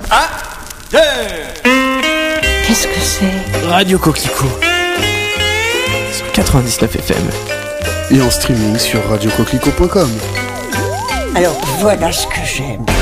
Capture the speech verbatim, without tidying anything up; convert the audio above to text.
un, deux. Qu'est-ce que c'est ? Radio Coquelicot sur quatre-vingt-dix-neuf F M et en streaming sur radio coquelicot point com. Alors voilà ce que j'aime.